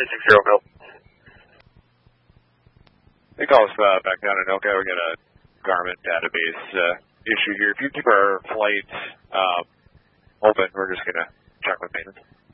360 Bill. They call us back down in Elko. We got a Garmin database issue here. If you keep our flight open, we're just going to check with maintenance.